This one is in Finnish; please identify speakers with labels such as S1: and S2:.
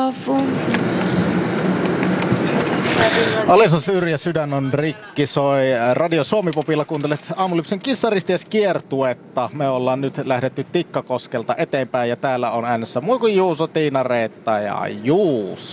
S1: Alisa Syrjä, Sydän on rikki, soi Radio Suomi-popilla. Kuuntelet Aamulypsyn Kissaristieskiertuetta. Me ollaan nyt lähdetty Tikkakoskelta eteenpäin ja täällä on äänessä muu kuin Juuso, Tiina, Reetta ja Juus.